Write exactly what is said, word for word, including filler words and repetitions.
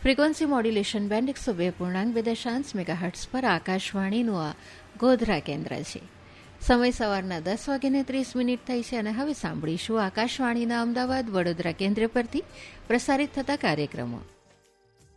Frequency modulation band એકસો બે પૂર્ણાંક બે દશાંશ મેગાહર્ટ્ઝ પર આકાશવાણીનું આ ગોધરા કેન્દ્ર છે. સમય સવારના દસ વાગ્યાને ત્રીસ મિનિટ થઈ છે અને હવે સાંભળીશું આકાશવાણીના અમદાવાદ વડોદરા કેન્દ્ર પરથી પ્રસારિત થતા કાર્યક્રમો.